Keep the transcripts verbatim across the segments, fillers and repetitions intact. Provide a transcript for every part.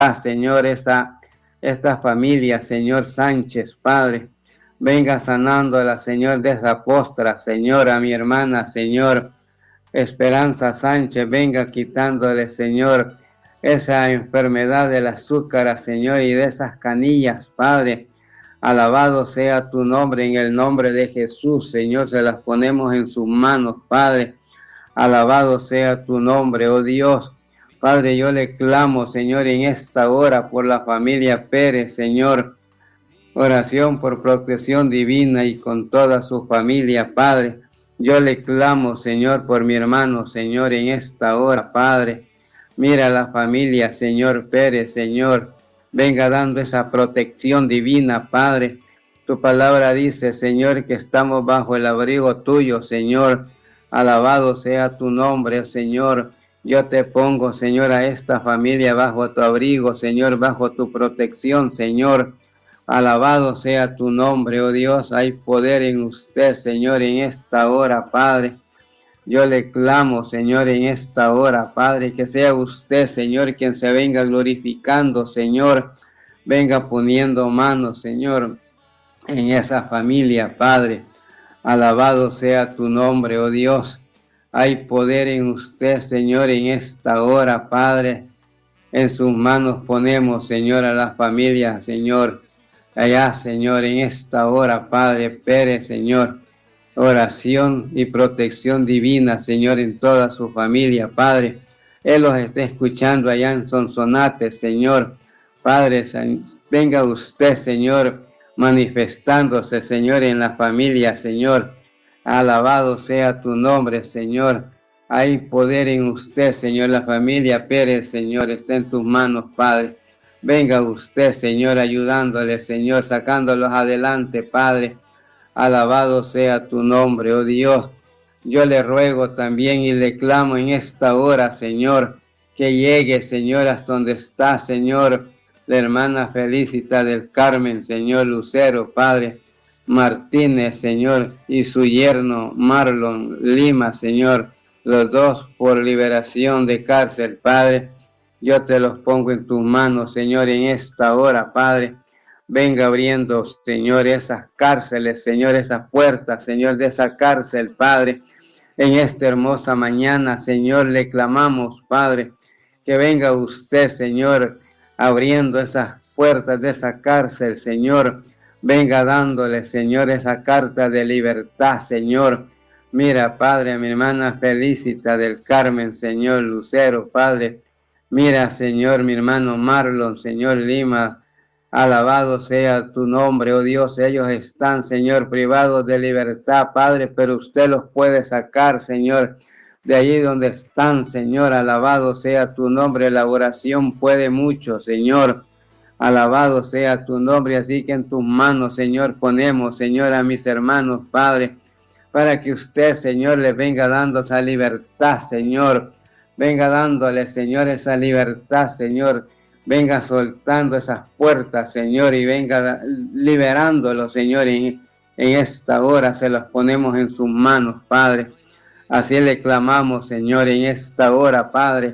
Señor, esa, esta familia, Señor Sánchez, Padre. Venga sanándola, Señor, de esa postra, Señor, a mi hermana, Señor, Esperanza Sánchez, venga quitándole, Señor, esa enfermedad del azúcar, Señor, y de esas canillas, Padre. Alabado sea tu nombre, en el nombre de Jesús, Señor, se las ponemos en sus manos, Padre. Alabado sea tu nombre, oh Dios. Padre, yo le clamo, Señor, en esta hora por la familia Pérez, Señor. Oración por protección divina y con toda su familia, Padre. Yo le clamo, Señor, por mi hermano, Señor, en esta hora, Padre. Mira la familia, Señor Pérez, Señor. Venga dando esa protección divina, Padre. Tu palabra dice, Señor, que estamos bajo el abrigo tuyo, Señor. Alabado sea tu nombre, Señor. Yo te pongo, Señor, a esta familia bajo tu abrigo, Señor, bajo tu protección, Señor. Alabado sea tu nombre, oh Dios. Hay poder en usted, Señor, en esta hora, Padre. Yo le clamo, Señor, en esta hora, Padre, que sea usted, Señor, quien se venga glorificando, Señor. Venga poniendo manos, Señor, en esa familia, Padre. Alabado sea tu nombre, oh Dios. Hay poder en usted, Señor, en esta hora, Padre. En sus manos ponemos, Señor, a la familia, Señor. Allá, Señor, en esta hora, Padre Pérez, Señor. Oración y protección divina, Señor, en toda su familia, Padre. Él los está escuchando allá en Sonsonate, Señor. Padre, venga usted, Señor, manifestándose, Señor, en la familia, Señor. Alabado sea tu nombre, Señor. Hay poder en usted, Señor. La familia Pérez, Señor, está en tus manos, Padre. Venga usted, Señor, ayudándole, Señor, sacándolos adelante, Padre. Alabado sea tu nombre, oh Dios. Yo le ruego también y le clamo en esta hora, Señor, que llegue, Señor, hasta donde está, Señor, la hermana Felicita del Carmen, Señor Lucero, Padre Martínez, Señor, y su yerno Marlon Lima, Señor, los dos por liberación de cárcel, Padre. Yo te los pongo en tus manos, Señor, en esta hora, Padre. Venga abriendo, Señor, esas cárceles, Señor, esas puertas, Señor, de esa cárcel, Padre. En esta hermosa mañana, Señor, le clamamos, Padre, que venga usted, Señor, abriendo esas puertas de esa cárcel, Señor. Venga dándole, Señor, esa carta de libertad, Señor. Mira, Padre, a mi hermana Felicita del Carmen, Señor Lucero, Padre. Mira, Señor, mi hermano Marlon, Señor Lima. Alabado sea tu nombre, oh Dios. Ellos están, Señor, privados de libertad, Padre, pero usted los puede sacar, Señor, de allí donde están, Señor. Alabado sea tu nombre. La oración puede mucho, Señor. Alabado sea tu nombre. Así que en tus manos, Señor, ponemos, Señor, a mis hermanos, Padre, para que usted, Señor, les venga dando esa libertad, Señor. Venga dándole, Señor, esa libertad, Señor. Venga soltando esas puertas, Señor, y venga liberándolo, Señor. En, en esta hora se las ponemos en sus manos, Padre. Así le clamamos, Señor, en esta hora, Padre,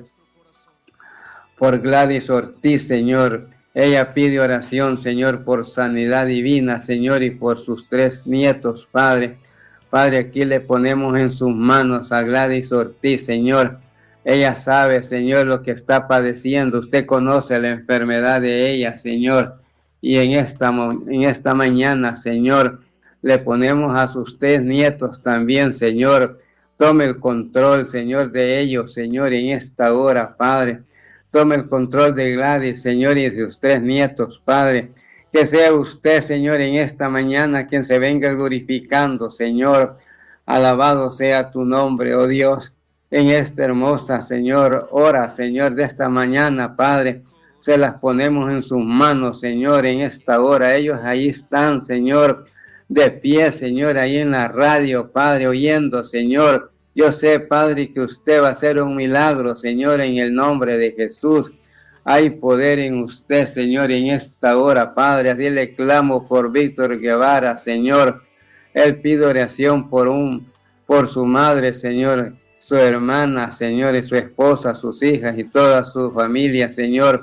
por Gladys Ortiz, Señor. Ella pide oración, Señor, por sanidad divina, Señor, y por sus tres nietos, Padre. Padre, aquí le ponemos en sus manos a Gladys Ortiz, Señor. Ella sabe, Señor, lo que está padeciendo. Usted conoce la enfermedad de ella, Señor. Y en esta, en esta mañana, Señor, le ponemos a sus tres nietos también, Señor. Tome el control, Señor, de ellos, Señor, en esta hora, Padre. Tome el control de Gladys, Señor, y de sus tres nietos, Padre. Que sea usted, Señor, en esta mañana quien se venga glorificando, Señor. Alabado sea tu nombre, oh Dios. En esta hermosa, Señor, hora, Señor, de esta mañana, Padre, se las ponemos en sus manos, Señor, en esta hora. Ellos ahí están, Señor, de pie, Señor, ahí en la radio, Padre, oyendo, Señor. Yo sé, Padre, que usted va a hacer un milagro, Señor, en el nombre de Jesús. Hay poder en usted, Señor, en esta hora, Padre. Así le clamo por Víctor Guevara, Señor. Él pide oración por, un, por su madre, Señor, su hermana, Señor, y su esposa, sus hijas y toda su familia, Señor,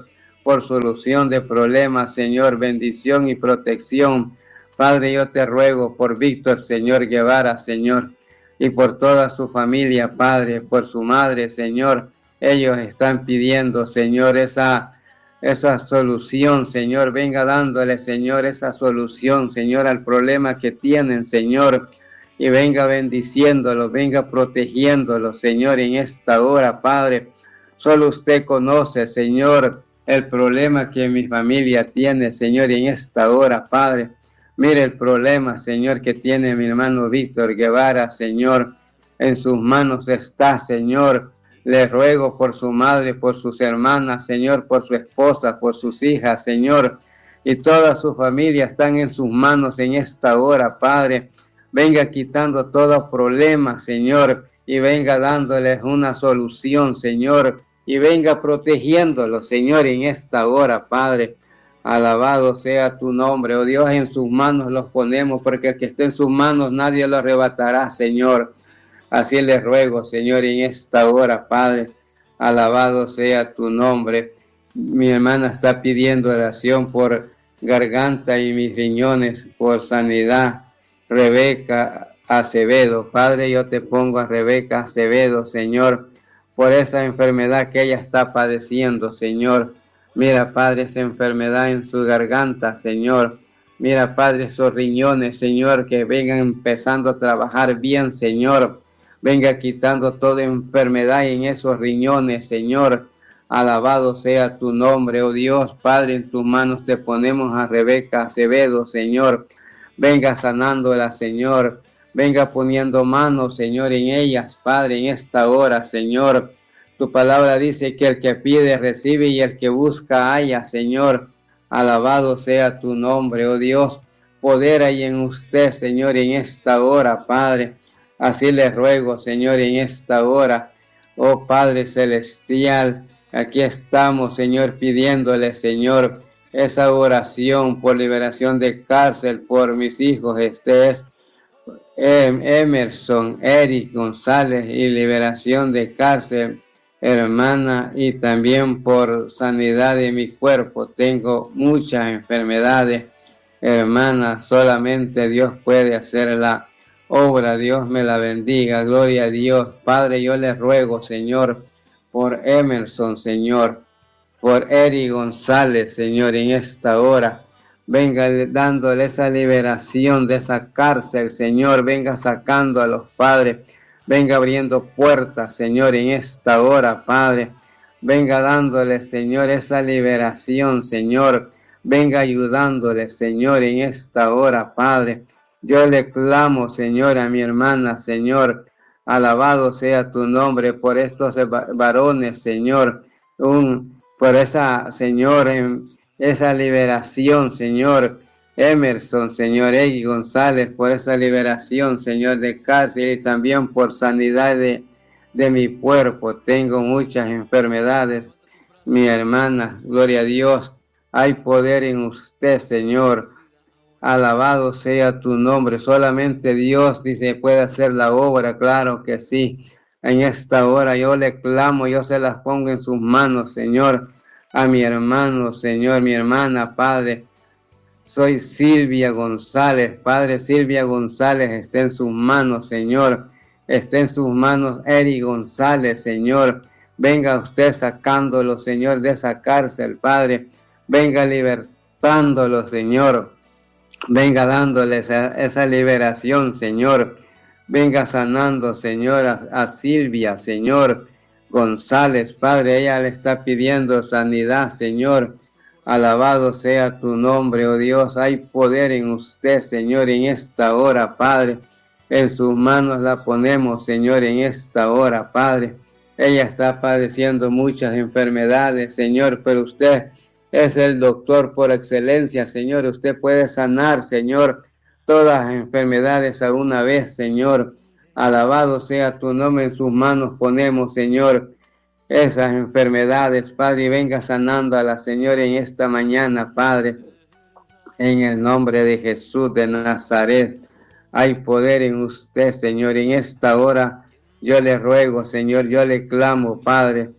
por solución de problemas, Señor, bendición y protección. Padre, yo te ruego por Víctor, Señor Guevara, Señor, y por toda su familia, Padre, por su madre, Señor. Ellos están pidiendo, Señor, esa, esa solución, Señor. Venga dándole, Señor, esa solución, Señor, al problema que tienen, Señor. Y venga bendiciéndolo, venga protegiéndolo, Señor, en esta hora, Padre. Solo usted conoce, Señor, el problema que mi familia tiene, Señor, y en esta hora, Padre. Mire el problema, Señor, que tiene mi hermano Víctor Guevara, Señor. En sus manos está, Señor. Le ruego por su madre, por sus hermanas, Señor, por su esposa, por sus hijas, Señor. Y toda su familia están en sus manos en esta hora, Padre. Venga quitando todo problema, Señor, y venga dándoles una solución, Señor, y venga protegiéndolos, Señor, en esta hora, Padre. Alabado sea tu nombre, oh Dios, en sus manos los ponemos, porque el que esté en sus manos nadie lo arrebatará, Señor. Así les ruego, Señor, en esta hora, Padre. Alabado sea tu nombre. Mi hermana está pidiendo oración por garganta y mis riñones, por sanidad. Rebeca Acevedo, Padre, yo te pongo a Rebeca Acevedo, Señor, por esa enfermedad que ella está padeciendo, Señor. Mira, Padre, esa enfermedad en su garganta, Señor. Mira, Padre, esos riñones, Señor, que vengan empezando a trabajar bien, Señor. Venga quitando toda enfermedad en esos riñones, Señor. Alabado sea tu nombre, oh Dios. Padre, en tus manos te ponemos a Rebeca Acevedo, Señor. Venga sanándola, Señor. Venga poniendo manos, Señor, en ellas, Padre, en esta hora, Señor. Tu palabra dice que el que pide recibe y el que busca halla, Señor. Alabado sea tu nombre, oh Dios. Poder hay en usted, Señor, en esta hora, Padre. Así les ruego, Señor, en esta hora. Oh Padre celestial, aquí estamos, Señor, pidiéndole, Señor, esa oración por liberación de cárcel por mis hijos. Este es Emerson, Eric González, y liberación de cárcel, hermana, y también por sanidad de mi cuerpo. Tengo muchas enfermedades, hermana, solamente Dios puede hacer la obra. Dios me la bendiga, gloria a Dios. Padre, yo le ruego, Señor, por Emerson, Señor, por Eric González, Señor, en esta hora. Venga dándole esa liberación de esa cárcel, Señor. Venga sacando a los padres. Venga abriendo puertas, Señor, en esta hora, Padre. Venga dándole, Señor, esa liberación, Señor. Venga ayudándole, Señor, en esta hora, Padre. Yo le clamo, Señor, a mi hermana, Señor. Alabado sea tu nombre por estos varones, Señor. Un, por esa, Señor, en, esa liberación, Señor. Emerson, Señor, Egui González, por esa liberación, Señor, de cárcel, y también por sanidad de, de mi cuerpo. Tengo muchas enfermedades, mi hermana, gloria a Dios. Hay poder en usted, Señor. Alabado sea tu nombre. Solamente Dios, dice, puede hacer la obra. Claro que sí. En esta hora yo le clamo, yo se las pongo en sus manos, Señor. A mi hermano, Señor, mi hermana, Padre. Soy Silvia González, Padre. Silvia González, está en sus manos, Señor. Está en sus manos Eric González, Señor. Venga usted sacándolo, Señor, de esa cárcel, Padre. Venga libertándolo, Señor. Venga dándole esa, esa liberación, Señor. Venga sanando, Señor, a, a Silvia, Señor González, Padre. Ella le está pidiendo sanidad, Señor. Alabado sea tu nombre, oh Dios. Hay poder en usted, Señor, en esta hora, Padre. En sus manos la ponemos, Señor, en esta hora, Padre. Ella está padeciendo muchas enfermedades, Señor, pero usted es el doctor por excelencia, Señor. Usted puede sanar, Señor, todas las enfermedades a una vez, Señor. Alabado sea tu nombre. En sus manos ponemos, Señor, esas enfermedades, Padre, y venga sanando a la Señora en esta mañana, Padre. En el nombre de Jesús de Nazaret, hay poder en usted, Señor. En esta hora yo le ruego, Señor, yo le clamo, Padre.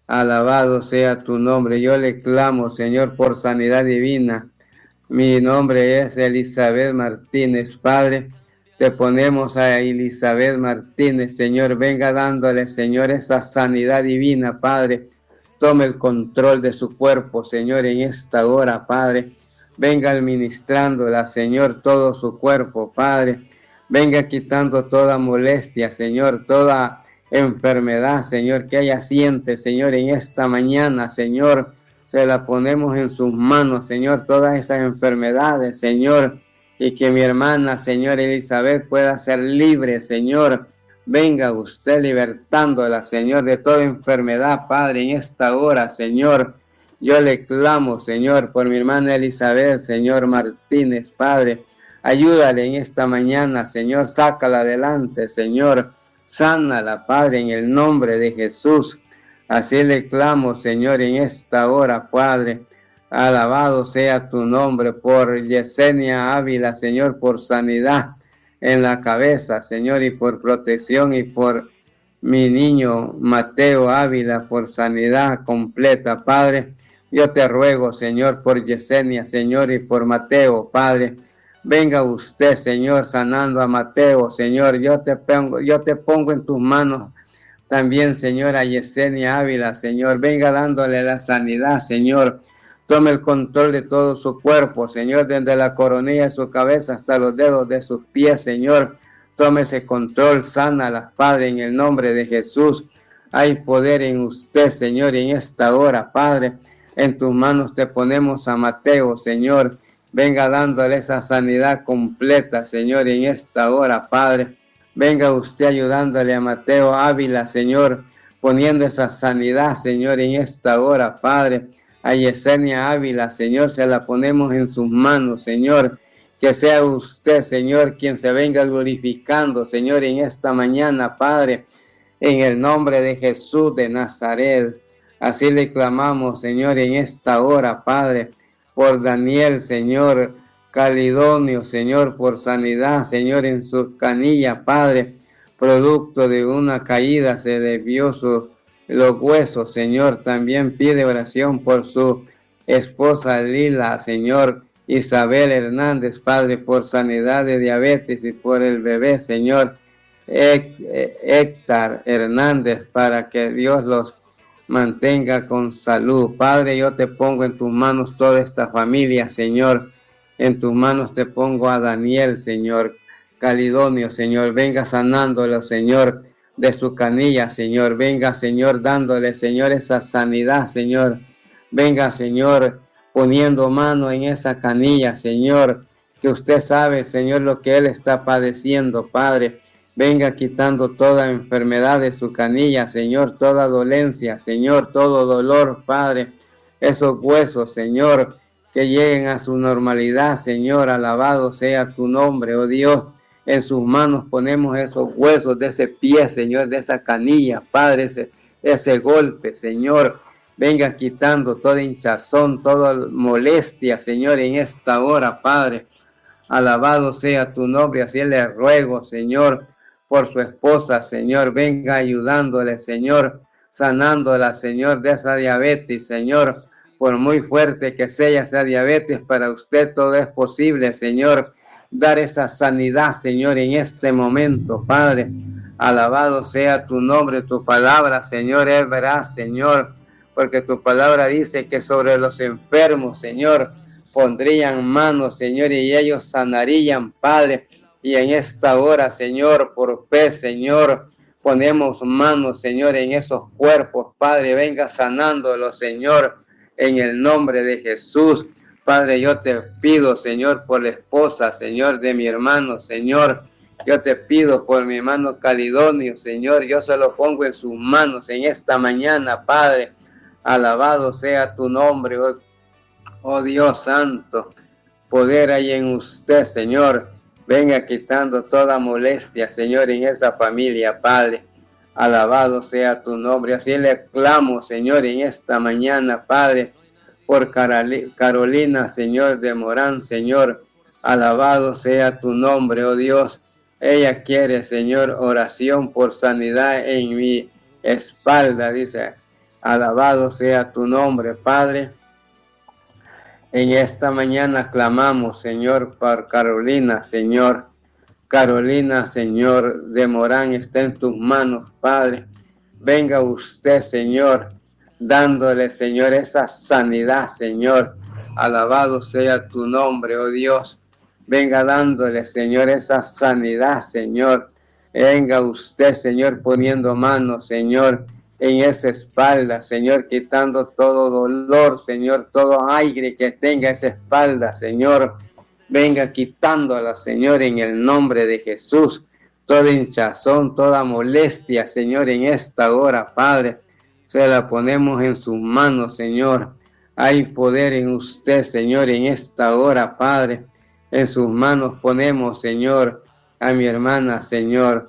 Alabado sea tu nombre. Yo le clamo, Señor, por sanidad divina. Mi nombre es Elizabeth Martínez, Padre. Te ponemos a Elizabeth Martínez, Señor. Venga dándole, Señor, esa sanidad divina, Padre. Tome el control de su cuerpo, Señor, en esta hora, Padre. Venga administrándola, Señor, todo su cuerpo, Padre. Venga quitando toda molestia, Señor, toda enfermedad, Señor, que ella siente, Señor, en esta mañana, Señor. Se la ponemos en sus manos, Señor, todas esas enfermedades, Señor, y que mi hermana, Señor Elizabeth, pueda ser libre, Señor. Venga usted libertándola, Señor, de toda enfermedad, Padre, en esta hora, Señor. Yo le clamo, Señor, por mi hermana Elizabeth, Señor Martínez, Padre. Ayúdale en esta mañana, Señor, sácala adelante, Señor. Sánala, Padre, en el nombre de Jesús. Así le clamo, Señor, en esta hora, Padre. Alabado sea tu nombre por Yesenia Ávila, Señor, por sanidad en la cabeza, Señor, y por protección, y por mi niño Mateo Ávila, por sanidad completa, Padre. Yo te ruego, Señor, por Yesenia, Señor, y por Mateo, Padre. Venga usted, Señor, sanando a Mateo, Señor. Yo te pongo, yo te pongo en tus manos también, Señor, a Yesenia Ávila, Señor. Venga dándole la sanidad, Señor. Tome el control de todo su cuerpo, Señor, desde la coronilla de su cabeza hasta los dedos de sus pies, Señor. Tome ese control, sánala, Padre, en el nombre de Jesús. Hay poder en usted, Señor, en esta hora, Padre. En tus manos te ponemos a Mateo, Señor. Venga dándole esa sanidad completa, Señor, en esta hora, Padre. Venga usted ayudándole a Mateo Ávila, Señor, poniendo esa sanidad, Señor, en esta hora, Padre. A Yesenia Ávila, Señor, se la ponemos en sus manos, Señor. Que sea usted, Señor, quien se venga glorificando, Señor, en esta mañana, Padre, en el nombre de Jesús de Nazaret. Así le clamamos, Señor, en esta hora, Padre, por Daniel, Señor, Calidonio, Señor, por sanidad, Señor, en su canilla, Padre, producto de una caída, se desvió su, los huesos, Señor. También pide oración por su esposa Lila, Señor, Isabel Hernández, Padre, por sanidad de diabetes, y por el bebé, Señor, Héctor Hernández, para que Dios los mantenga con salud. Padre, yo te pongo en tus manos toda esta familia, Señor. En tus manos te pongo a Daniel, Señor, Calidonio, Señor. Venga sanándolo, Señor, de su canilla, Señor. Venga, Señor, dándole, Señor, esa sanidad, Señor. Venga, Señor, poniendo mano en esa canilla, Señor, que usted sabe, Señor, lo que él está padeciendo, Padre. Venga quitando toda enfermedad de su canilla, Señor, toda dolencia, Señor, todo dolor, Padre. Esos huesos, Señor, que lleguen a su normalidad, Señor. Alabado sea tu nombre, oh Dios. En sus manos ponemos esos huesos de ese pie, Señor, de esa canilla, Padre, ese, ese golpe, Señor. Venga quitando toda hinchazón, toda molestia, Señor, en esta hora, Padre. Alabado sea tu nombre. Así le ruego, Señor, por su esposa, Señor. Venga ayudándole, Señor, sanándola, Señor, de esa diabetes, Señor. Por muy fuerte que sea esa diabetes, para usted todo es posible, Señor. Dar esa sanidad, Señor, en este momento, Padre. Alabado sea tu nombre. Tu palabra, Señor, es veraz, Señor, porque tu palabra dice que sobre los enfermos, Señor, pondrían manos, Señor, y ellos sanarían, Padre. Y en esta hora, Señor, por fe, Señor, ponemos manos, Señor, en esos cuerpos, Padre. Venga sanándolos, Señor, en el nombre de Jesús. Padre, yo te pido, Señor, por la esposa, Señor, de mi hermano, Señor. Yo te pido por mi hermano Calidonio, Señor. Yo se lo pongo en sus manos en esta mañana, Padre. Alabado sea tu nombre, oh, oh Dios santo. Poder hay en usted, Señor. Venga quitando toda molestia, Señor, en esa familia, Padre. Alabado sea tu nombre. Así le clamo, Señor, en esta mañana, Padre, por Carolina, Señor, de Morán, Señor. Alabado sea tu nombre, oh Dios. Ella quiere, Señor, oración por sanidad en mi espalda, dice. Alabado sea tu nombre, Padre. En esta mañana clamamos, Señor, por Carolina, Señor. Carolina, Señor, de Morán, está en tus manos, Padre. Venga usted, Señor, dándole, Señor, esa sanidad, Señor. Alabado sea tu nombre, oh Dios. Venga dándole, Señor, esa sanidad, Señor. Venga usted, Señor, poniendo manos, Señor, en esa espalda, Señor, quitando todo dolor, Señor, todo aire que tenga esa espalda, Señor. Venga quitándola, Señor, en el nombre de Jesús. Toda hinchazón, toda molestia, Señor, en esta hora, Padre, se la ponemos en sus manos, Señor. Hay poder en usted, Señor, en esta hora, Padre. En sus manos ponemos, Señor, a mi hermana, Señor,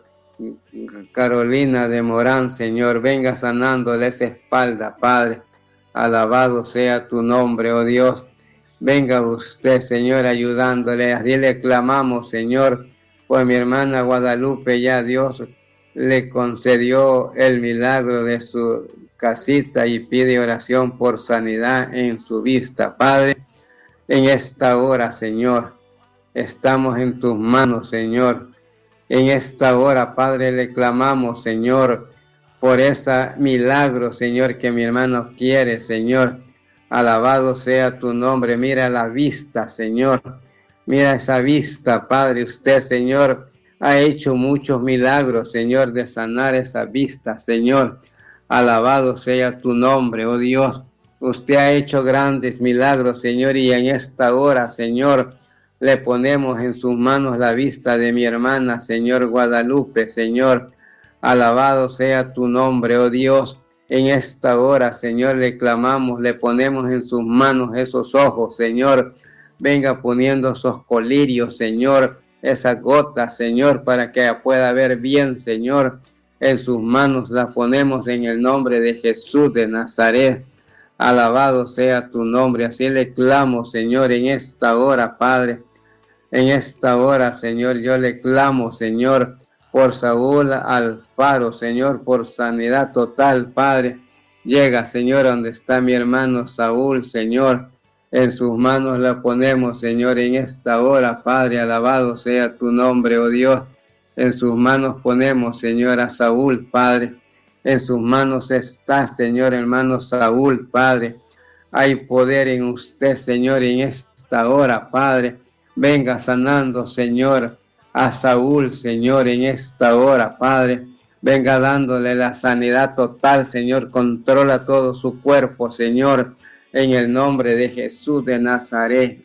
Carolina de Morán, Señor. Venga sanándole esa espalda, Padre. Alabado sea tu nombre, oh Dios. Venga usted, Señor, ayudándole. Así le clamamos, Señor, por mi hermana Guadalupe. Ya Dios le concedió el milagro de su casita y pide oración por sanidad en su vista. Padre, en esta hora, Señor, estamos en tus manos, Señor. En esta hora, Padre, le clamamos, Señor, por ese milagro, Señor, que mi hermano quiere, Señor. Alabado sea tu nombre. Mira la vista, Señor. Mira esa vista, Padre. Usted, Señor, ha hecho muchos milagros, Señor, de sanar esa vista, Señor. Alabado sea tu nombre, oh Dios. Usted ha hecho grandes milagros, Señor, y en esta hora, Señor, le ponemos en sus manos la vista de mi hermana, Señor Guadalupe, Señor. Alabado sea tu nombre, oh Dios. En esta hora, Señor, le clamamos, le ponemos en sus manos esos ojos, Señor. Venga poniendo esos colirios, Señor, esas gotas, Señor, para que ella pueda ver bien, Señor. En sus manos la ponemos en el nombre de Jesús de Nazaret. Alabado sea tu nombre. Así le clamo, Señor, en esta hora, Padre. En esta hora, Señor, yo le clamo, Señor, por Saúl Alfaro, Señor, por sanidad total, Padre. Llega, Señor, donde está mi hermano Saúl, Señor. En sus manos la ponemos, Señor, en esta hora, Padre. Alabado sea tu nombre, oh Dios. En sus manos ponemos, Señor, a Saúl, Padre. En sus manos está, Señor, hermano Saúl, Padre. Hay poder en usted, Señor, en esta hora, Padre. Venga sanando, Señor, a Saúl, Señor, en esta hora, Padre. Venga dándole la sanidad total, Señor. Controla todo su cuerpo, Señor, en el nombre de Jesús de Nazaret.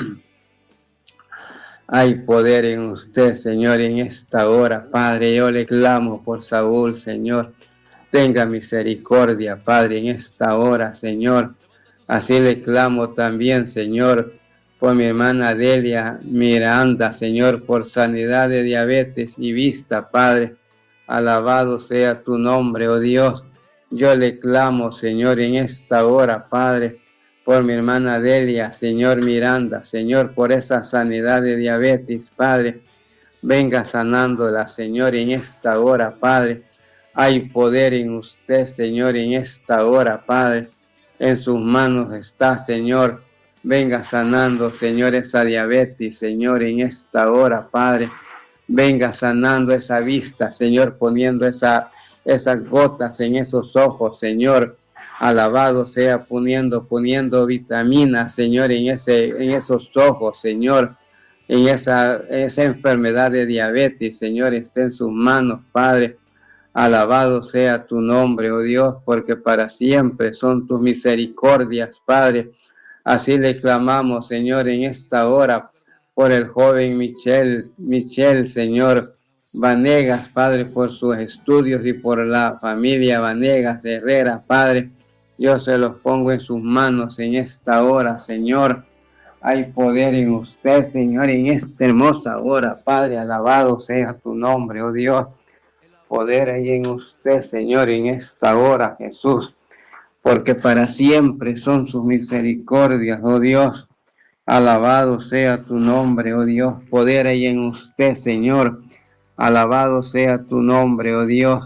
Hay poder en usted, Señor, en esta hora, Padre. Yo le clamo por Saúl, Señor. Tenga misericordia, Padre, en esta hora, Señor. Así le clamo también, Señor, por mi hermana Delia Miranda, Señor, por sanidad de diabetes y vista, Padre. Alabado sea tu nombre, oh Dios. Yo le clamo, Señor, en esta hora, Padre, por mi hermana Delia, Señor Miranda, Señor, por esa sanidad de diabetes, Padre. Venga sanándola, Señor, en esta hora, Padre. Hay poder en usted, Señor, en esta hora, Padre. En sus manos está, Señor. Venga sanando, Señor, esa diabetes, Señor, en esta hora, Padre. Venga sanando esa vista, Señor, poniendo esa, esas gotas en esos ojos, Señor. Alabado sea, poniendo, poniendo vitaminas, Señor, en, ese, en esos ojos, Señor. En esa, esa enfermedad de diabetes, Señor, está en sus manos, Padre. Alabado sea tu nombre, oh Dios, porque para siempre son tus misericordias, Padre. Así le clamamos, Señor, en esta hora por el joven Michel, Michel, Señor Vanegas, Padre, por sus estudios y por la familia Vanegas Herrera, Padre. Yo se los pongo en sus manos en esta hora, Señor. Hay poder en usted, Señor, en esta hermosa hora, Padre. Alabado sea tu nombre, oh Dios. Poder hay en usted, Señor, en esta hora, Jesús. Porque para siempre son sus misericordias, oh Dios. Alabado sea tu nombre, oh Dios. Poder hay en usted, Señor. Alabado sea tu nombre, oh Dios.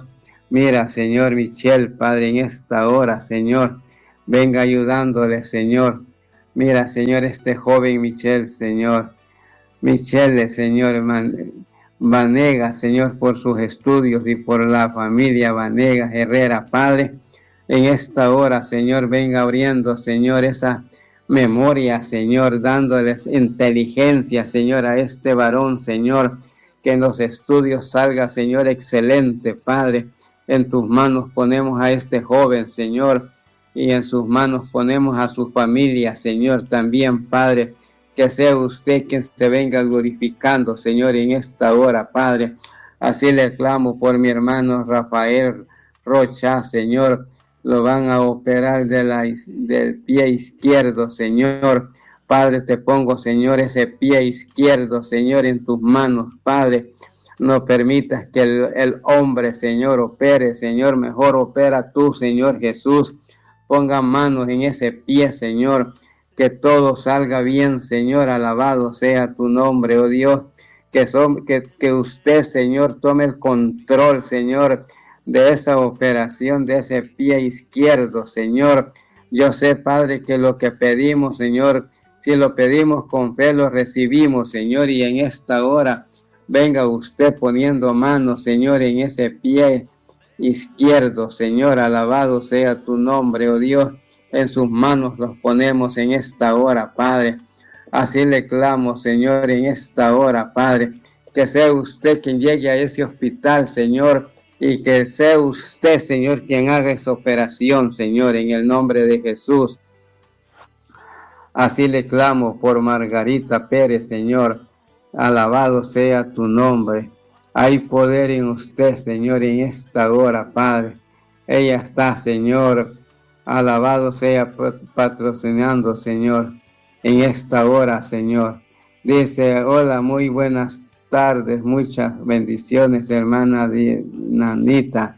Mira, Señor Michelle, Padre, en esta hora, Señor, venga ayudándole, Señor. Mira, Señor, este joven Michelle, Señor. Michelle, Señor, Vanega, Señor, por sus estudios y por la familia Vanega Herrera, Padre. En esta hora, Señor, venga abriendo, Señor, esa memoria, Señor, dándoles inteligencia, Señor, a este varón, Señor, que en los estudios salga, Señor, excelente, Padre. En tus manos ponemos a este joven, Señor, y en sus manos ponemos a su familia, Señor, también, Padre. Que sea usted quien se venga glorificando, Señor, en esta hora, Padre. Así le clamo por mi hermano Rafael Rocha, Señor. Lo van a operar de la, del pie izquierdo, Señor. Padre, te pongo, Señor, ese pie izquierdo, Señor, en tus manos, Padre. No permitas que el, el hombre, Señor, opere, Señor. Mejor opera tú, Señor Jesús. Ponga manos en ese pie, Señor. Que todo salga bien, Señor. Alabado sea tu nombre, oh Dios. Que, son, que, que usted, Señor, tome el control, Señor, de esa operación, de ese pie izquierdo, Señor. Yo sé, Padre, que lo que pedimos, Señor, si lo pedimos con fe, lo recibimos, Señor, y en esta hora venga usted poniendo manos, Señor, en ese pie izquierdo, Señor. Alabado sea tu nombre, oh Dios. En sus manos los ponemos en esta hora, Padre. Así le clamo, Señor, en esta hora, Padre. Que sea usted quien llegue a ese hospital, Señor, y que sea usted, Señor, quien haga esa operación, Señor, en el nombre de Jesús. Así le clamo por Margarita Pérez, Señor. Alabado sea tu nombre. Hay poder en usted, Señor, en esta hora, Padre. Ella está, Señor. Alabado sea patrocinando, Señor, en esta hora, Señor. Dice, hola, muy buenas tardes, muchas bendiciones, hermana Nanita,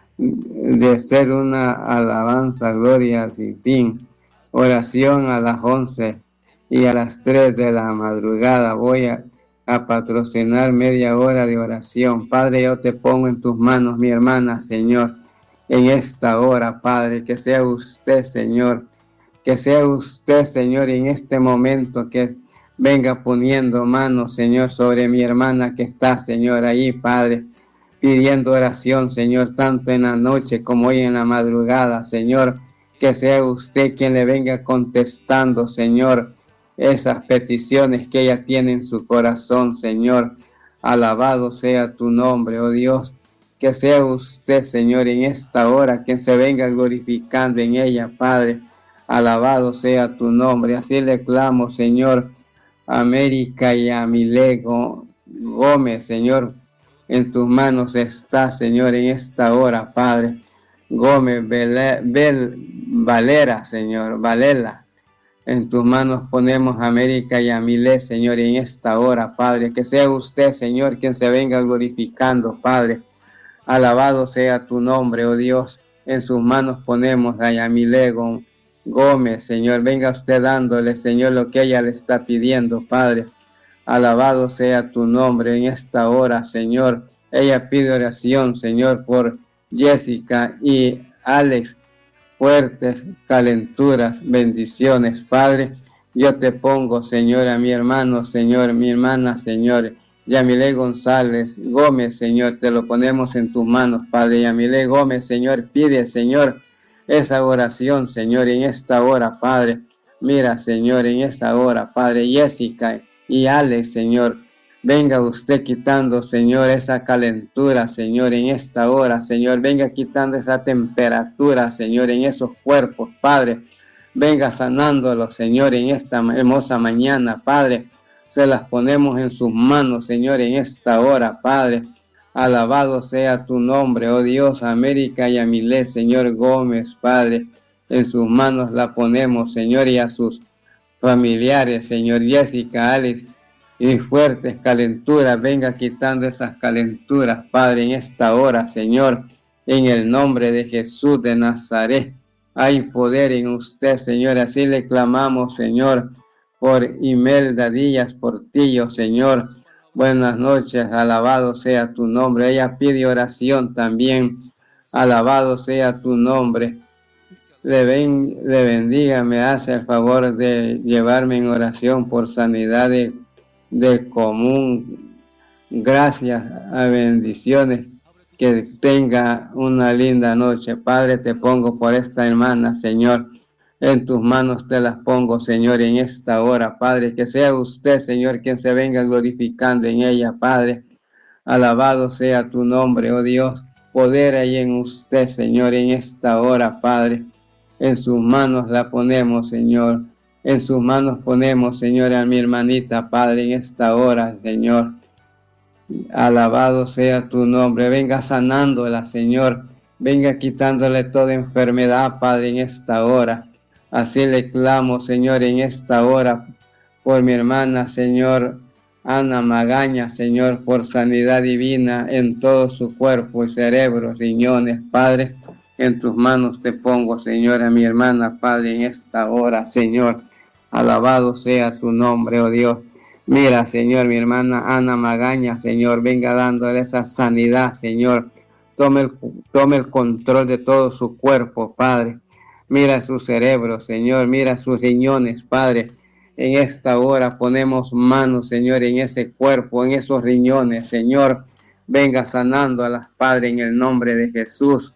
de ser una alabanza, gloria sin fin. Oración a las once y a las tres de la madrugada. Voy a, a patrocinar media hora de oración. Padre, yo te pongo en tus manos, mi hermana, Señor. En esta hora, Padre, que sea usted, Señor, que sea usted, Señor, en este momento que venga poniendo manos, Señor, sobre mi hermana que está, Señor, ahí, Padre, pidiendo oración, Señor, tanto en la noche como hoy en la madrugada, Señor, que sea usted quien le venga contestando, Señor, esas peticiones que ella tiene en su corazón, Señor. Alabado sea tu nombre, oh Dios. Que sea usted, Señor, en esta hora, quien se venga glorificando en ella, Padre. Alabado sea tu nombre. Así le clamo, Señor, a América y a Milego Gómez, Señor. En tus manos está, Señor, en esta hora, Padre. Gómez Bel, Bel Valera, Señor, Valela. En tus manos ponemos a América y a Milé, Señor, en esta hora, Padre. Que sea usted, Señor, quien se venga glorificando, Padre. Alabado sea tu nombre, oh Dios. En sus manos ponemos a Yamile Gómez, Señor. Venga usted dándole, Señor, lo que ella le está pidiendo, Padre. Alabado sea tu nombre en esta hora, Señor. Ella pide oración, Señor, por Jessica y Alex. Fuertes calenturas, bendiciones, Padre. Yo te pongo, Señor, a mi hermano, Señor, mi hermana, Señor. Yamile González Gómez, Señor, te lo ponemos en tus manos, Padre. Yamile Gómez, Señor, pide, Señor, esa oración, Señor, en esta hora, Padre. Mira, Señor, en esa hora, Padre. Jessica y Alex, Señor, venga usted quitando, Señor, esa calentura, Señor, en esta hora, Señor. Venga quitando esa temperatura, Señor, en esos cuerpos, Padre. Venga sanándolos, Señor, en esta hermosa mañana, Padre. Se las ponemos en sus manos, Señor, en esta hora, Padre. Alabado sea tu nombre, oh Dios. América y Amilé, Señor Gómez, Padre. En sus manos la ponemos, Señor, y a sus familiares, Señor. Jessica, Alex, y fuertes calenturas. Venga quitando esas calenturas, Padre, en esta hora, Señor. En el nombre de Jesús de Nazaret. Hay poder en usted, Señor. Así le clamamos, Señor. Por Imelda Díaz Portillo, Señor. Buenas noches, alabado sea tu nombre. Ella pide oración también Alabado sea tu nombre. Le, ven, le bendiga, me hace el favor de llevarme en oración por sanidad de, de común. Gracias a bendiciones. Que tenga una linda noche. Padre, te pongo por esta hermana, Señor. En tus manos te las pongo, Señor, en esta hora, Padre. Que sea usted, Señor, quien se venga glorificando en ella, Padre. Alabado sea tu nombre, oh Dios. Poder hay en usted, Señor, en esta hora, Padre. En sus manos la ponemos, Señor. En sus manos ponemos, Señor, a mi hermanita, Padre, en esta hora, Señor. Alabado sea tu nombre. Venga sanándola, Señor. Venga quitándole toda enfermedad, Padre, en esta hora. Así le clamo, Señor, en esta hora, por mi hermana, Señor, Ana Magaña, Señor, por sanidad divina en todo su cuerpo y cerebro, riñones, Padre. En tus manos te pongo, Señor, a mi hermana, Padre, en esta hora, Señor. Alabado sea tu nombre, oh Dios. Mira, Señor, mi hermana Ana Magaña, Señor, venga dándole esa sanidad, Señor. Tome el, tome el control de todo su cuerpo, Padre. Mira su cerebro, Señor, mira sus riñones, Padre. En esta hora ponemos manos, Señor, en ese cuerpo, en esos riñones, Señor. Venga sanando a las Padre en el nombre de Jesús.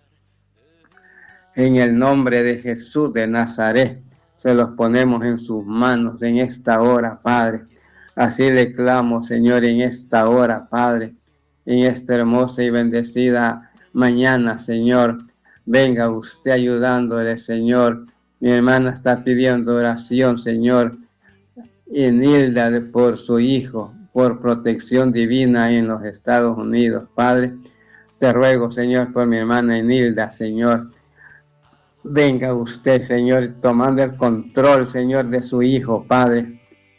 En el nombre de Jesús de Nazaret, se los ponemos en sus manos en esta hora, Padre. Así le clamo, Señor, en esta hora, Padre, en esta hermosa y bendecida mañana, Señor. Venga usted ayudándole, Señor. Mi hermana está pidiendo oración, Señor, en Hilda por su hijo, por protección divina en los Estados Unidos, Padre. Te ruego, Señor, por mi hermana Enilda, Señor. Venga usted, Señor, tomando el control, Señor, de su hijo, Padre.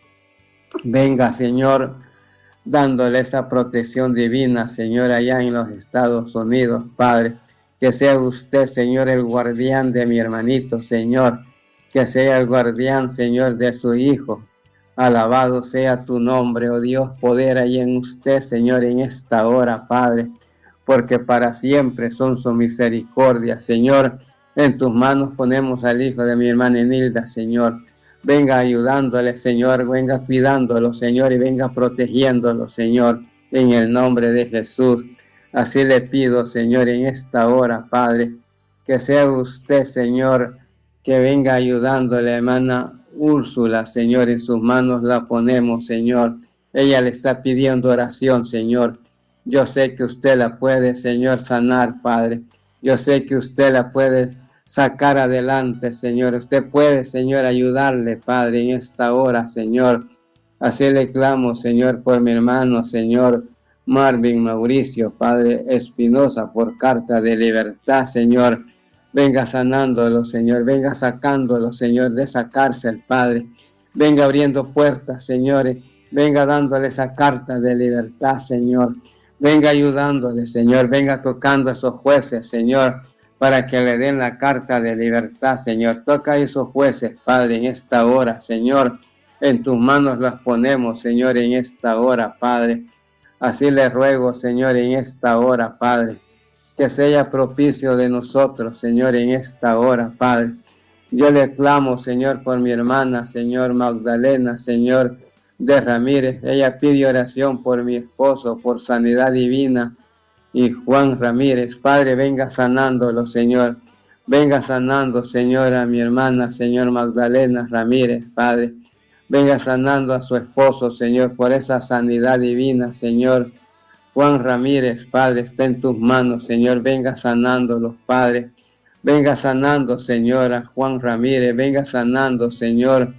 Venga, Señor, dándole esa protección divina, Señor, allá en los Estados Unidos, Padre. Que sea usted, Señor, el guardián de mi hermanito, Señor. Que sea el guardián, Señor, de su hijo. Alabado sea tu nombre, oh Dios, poder hay en usted, Señor, en esta hora, Padre. Porque para siempre son su misericordia, Señor. En tus manos ponemos al hijo de mi hermana Enilda, Señor. Venga ayudándole, Señor, venga cuidándolo, Señor, y venga protegiéndolo, Señor, en el nombre de Jesús. Así le pido, Señor, en esta hora, Padre, que sea usted, Señor, que venga ayudándole, hermana Úrsula, Señor, en sus manos la ponemos, Señor. Ella le está pidiendo oración, Señor. Yo sé que usted la puede, Señor, sanar, Padre. Yo sé que usted la puede sacar adelante, Señor. Usted puede, Señor, ayudarle, Padre, en esta hora, Señor. Así le clamo, Señor, por mi hermano, Señor, Marvin Mauricio, Padre Espinosa, por carta de libertad, Señor. Venga sanándolo, Señor. Venga sacándolo, Señor, de esa cárcel, Padre. Venga abriendo puertas, señores. Venga dándole esa carta de libertad, Señor. Venga ayudándole, Señor. Venga tocando a esos jueces, Señor, para que le den la carta de libertad, Señor. Toca a esos jueces, Padre, en esta hora, Señor. En tus manos las ponemos, Señor, en esta hora, Padre. Así le ruego, Señor, en esta hora, Padre, que sea propicio de nosotros, Señor, en esta hora, Padre. Yo le clamo, Señor, por mi hermana, Señor, Magdalena, Señor, de Ramírez. Ella pide oración por mi esposo, por sanidad divina, y Juan Ramírez. Padre, venga sanándolo, Señor. Venga sanando, Señor, a mi hermana, Señor, Magdalena Ramírez, Padre. Venga sanando a su esposo, Señor, por esa sanidad divina, Señor. Juan Ramírez, Padre, está en tus manos, Señor. Venga sanándolos, Padre. Venga sanando, Señor, a Juan Ramírez. Venga sanando, Señor.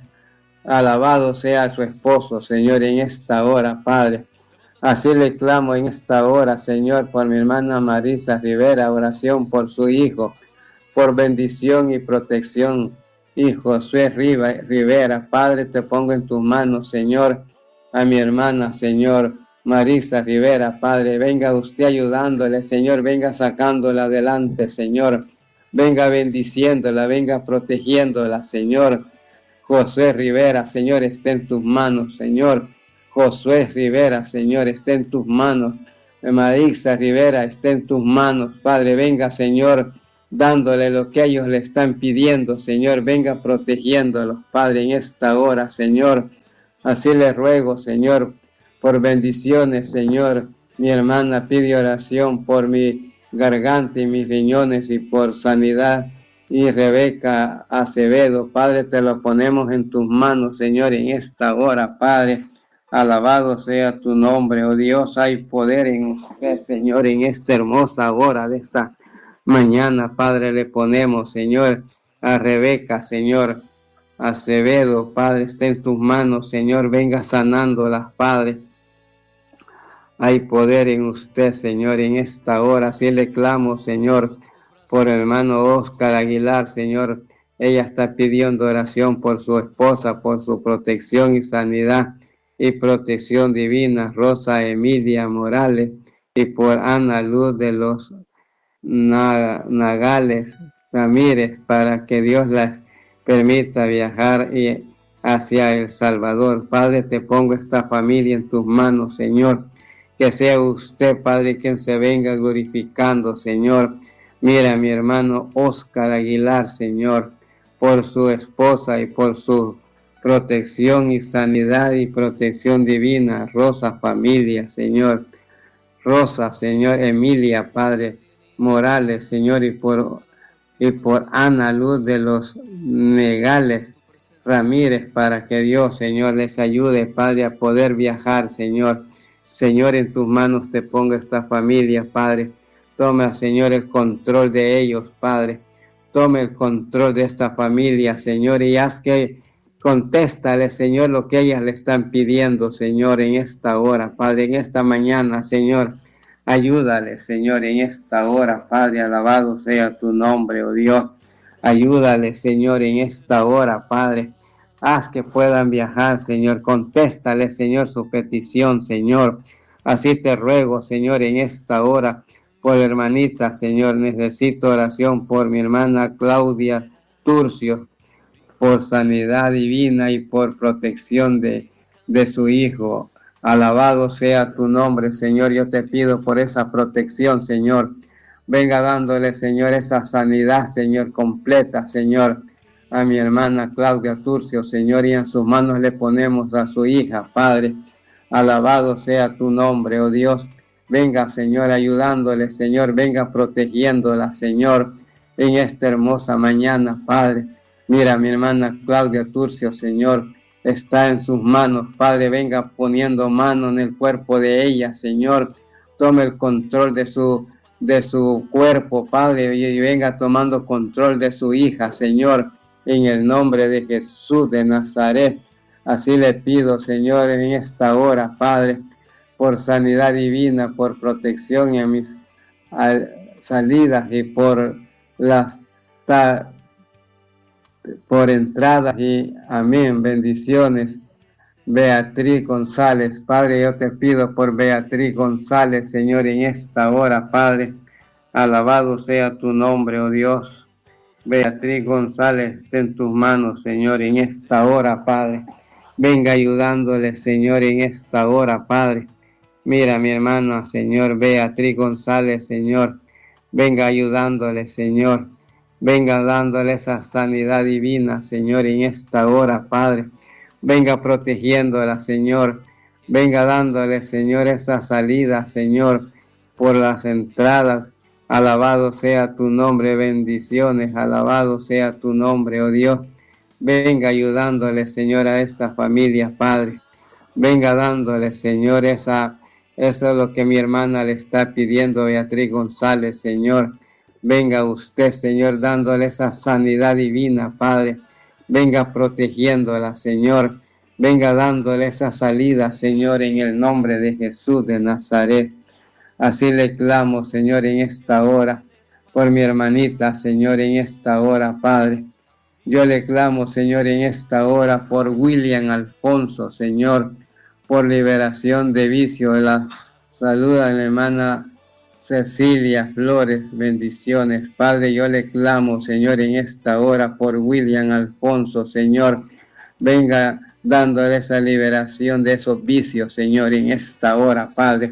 Alabado sea su esposo, Señor, en esta hora, Padre. Así le clamo en esta hora, Señor, por mi hermana Marisa Rivera, oración por su hijo, por bendición y protección. Y Josué Rivera, Padre, te pongo en tus manos, Señor, a mi hermana, Señor, Marisa Rivera, Padre. Venga usted ayudándole, Señor, venga sacándola adelante, Señor. Venga bendiciéndola, venga protegiéndola, Señor. Josué Rivera, Señor, esté en tus manos, Señor. Josué Rivera, Señor, esté en tus manos. Marixa Rivera, esté en tus manos, Padre. Venga, Señor, dándole lo que ellos le están pidiendo, Señor. Venga protegiéndolos, Padre, en esta hora, Señor. Así le ruego, Señor, por bendiciones, Señor. Mi hermana pide oración por mi garganta y mis riñones y por sanidad. Y Rebeca Acevedo, Padre, te lo ponemos en tus manos, Señor, en esta hora, Padre. Alabado sea tu nombre, oh Dios. Hay poder en usted, Señor, en esta hermosa hora de esta mañana, Padre. Le ponemos, Señor, a Rebeca, Señor Acevedo, Padre, está en tus manos, Señor. Venga sanándolas, Padre. Hay poder en usted, Señor, en esta hora. Así le clamo, Señor, por el hermano Oscar Aguilar, Señor. Ella está pidiendo oración por su esposa, por su protección y sanidad y protección divina. Rosa Emilia Morales y por Ana Luz de los Nagales Ramírez, para que Dios las permita viajar y hacia El Salvador. Padre, te pongo esta familia en tus manos, Señor. Que sea usted, Padre, quien se venga glorificando, Señor. Mira a mi hermano Oscar Aguilar, Señor, por su esposa y por su protección y sanidad y protección divina. Rosa familia, Señor. Rosa, Señor, Emilia, Padre Morales, Señor, y por, y por Ana Luz de los Negales Ramírez, para que Dios, Señor, les ayude, Padre, a poder viajar, Señor. Señor, en tus manos te pongo esta familia, Padre. Toma, Señor, el control de ellos, Padre. Tome el control de esta familia, Señor, y haz que contéstale, Señor, lo que ellas le están pidiendo, Señor, en esta hora, Padre, en esta mañana, Señor. Ayúdale, Señor, en esta hora, Padre, alabado sea tu nombre, oh Dios. Ayúdale, Señor, en esta hora, Padre. Haz que puedan viajar, Señor. Contéstale, Señor, su petición, Señor. Así te ruego, Señor, en esta hora, por hermanita, Señor. Necesito oración por mi hermana Claudia Turcio, por sanidad divina y por protección de, de su hijo. Alabado sea tu nombre, Señor. Yo te pido por esa protección, Señor. Venga dándole, Señor, esa sanidad, Señor, completa, Señor, a mi hermana Claudia Turcio, Señor, y en sus manos le ponemos a su hija, Padre. Alabado sea tu nombre, oh Dios. Venga, Señor, ayudándole, Señor. Venga protegiéndola, Señor, en esta hermosa mañana, Padre. Mira, mi hermana Claudia Turcio, Señor, está en sus manos, Padre. Venga poniendo mano en el cuerpo de ella, Señor. Tome el control de su, de su cuerpo, Padre, y venga tomando control de su hija, Señor, en el nombre de Jesús de Nazaret. Así le pido, Señor, en esta hora, Padre, por sanidad divina, por protección a mis a, salidas y por las ta, por entradas y amén, bendiciones. Beatriz González, Padre, yo te pido por Beatriz González, Señor, en esta hora, Padre. Alabado sea tu nombre, oh Dios. Beatriz González, está en tus manos, Señor, en esta hora, Padre. Venga ayudándole, Señor, en esta hora, Padre. Mira, mi hermana, Señor, Beatriz González, Señor. Venga ayudándole, Señor. Venga dándole esa sanidad divina, Señor, en esta hora, Padre. Venga protegiéndola, Señor. Venga dándole, Señor, esa salida, Señor, por las entradas. Alabado sea tu nombre, bendiciones. Alabado sea tu nombre, oh Dios. Venga ayudándole, Señor, a esta familia, Padre. Venga dándole, Señor, esa, eso es lo que mi hermana le está pidiendo, Beatriz González, Señor. Venga usted, Señor, dándole esa sanidad divina, Padre. Venga protegiéndola, Señor. Venga dándole esa salida, Señor, en el nombre de Jesús de Nazaret. Así le clamo, Señor, en esta hora, por mi hermanita, Señor, en esta hora, Padre. Yo le clamo, Señor, en esta hora, por William Alfonso, Señor, por liberación de vicio. La saluda a la hermana Cecilia Flores, bendiciones. Padre, yo le clamo, Señor, en esta hora, por William Alfonso, Señor. Venga dándole esa liberación de esos vicios, Señor, en esta hora, Padre.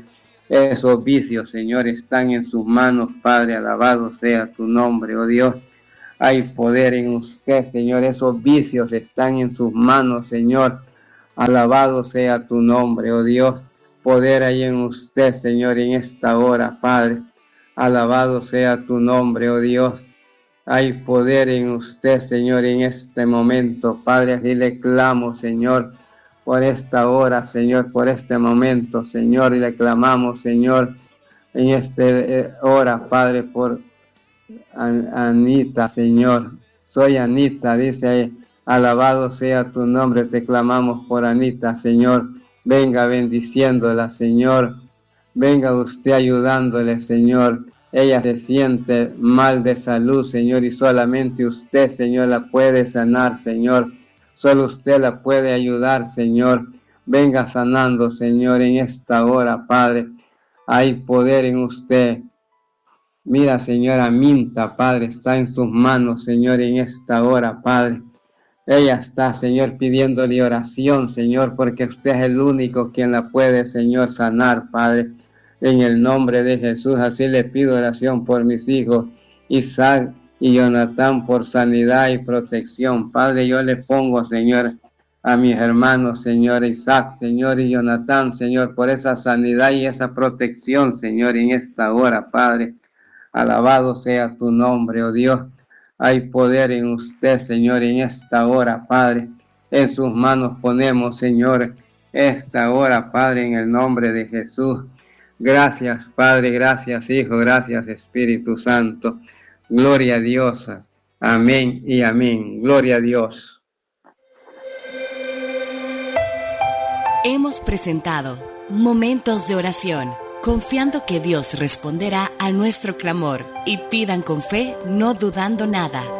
Esos vicios, Señor, están en sus manos, Padre, alabado sea tu nombre, oh Dios. Hay poder en usted, Señor, esos vicios están en sus manos, Señor. Alabado sea tu nombre, oh Dios. Poder hay en usted, Señor, en esta hora, Padre. Alabado sea tu nombre, oh Dios. Hay poder en usted, Señor, en este momento, Padre. Así le clamo, Señor, por esta hora, Señor, por este momento, Señor. Y le clamamos, Señor, en esta eh, hora, Padre, por Anita, Señor. Soy Anita, dice ahí. Alabado sea tu nombre, te clamamos por Anita, Señor. Venga bendiciéndola, Señor. Venga usted ayudándole, Señor. Ella se siente mal de salud, Señor, y solamente usted, Señor, la puede sanar, Señor. Solo usted la puede ayudar, Señor. Venga sanando, Señor, en esta hora, Padre. Hay poder en usted. Mira, señora Minta, Padre, está en sus manos, Señor, en esta hora, Padre. Ella está, Señor, pidiéndole oración, Señor, porque usted es el único quien la puede, Señor, sanar, Padre. En el nombre de Jesús, así le pido oración por mis hijos, Isaac y Jonathan, por sanidad y protección. Padre, yo le pongo, Señor, a mis hermanos, Señor, Isaac, Señor, y Jonathan, Señor, por esa sanidad y esa protección, Señor, en esta hora, Padre. Alabado sea tu nombre, oh Dios. Hay poder en usted, Señor, en esta hora, Padre. En sus manos ponemos, Señor, esta hora, Padre, en el nombre de Jesús. Gracias, Padre, gracias, Hijo, gracias, Espíritu Santo. Gloria a Dios. Amén y amén. Gloria a Dios. Hemos presentado Momentos de Oración, confiando que Dios responderá a nuestro clamor, y pidan con fe, no dudando nada.